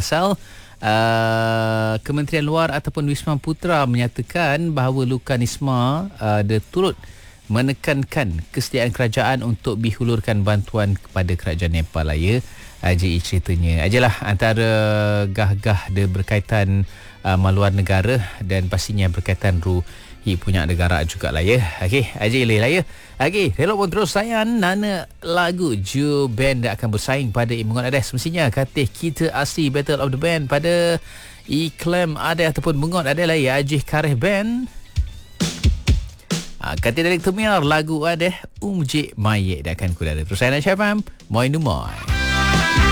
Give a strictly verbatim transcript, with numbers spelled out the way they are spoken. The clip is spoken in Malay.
asal. Uh, Kementerian Luar ataupun Wisma Putra menyatakan bahawa Luka Nisma uh, dia turut menekankan kesediaan kerajaan untuk dihulurkan bantuan kepada kerajaan Nepal lah ya. Uh, J E ceritanya ajalah antara gah-gah dia berkaitan uh, maluar negara dan pastinya berkaitan ruhi punya negara jugalah ya. Okey, Haji Ilih lah ya. Okey, hello pun terus sayang nana lagu Joe Band akan bersaing pada Imungan Ades. Mestinya kata kita asli Battle of the Band pada Iklim ada ataupun Mungon ada lah ya. Ajih Kareh Band. Ah, kata dari Tumiar lagu ada Umjik Mayek dia akan kudara. Terus saya nak syafam. Moin Dumoy.